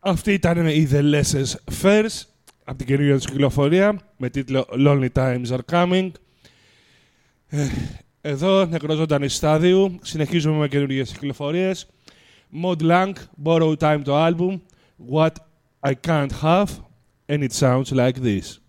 Αυτή ήταν η The Lessons First από την καινούργια τους κυκλοφορία με τίτλο Lonely Times Are Coming. Εδώ, νεκρό ζωντανή στάδιου, συνεχίζουμε με καινούργιες κυκλοφορίες. Maud Lang, Borrow Time το album, What I Can't Have, and it sounds like this.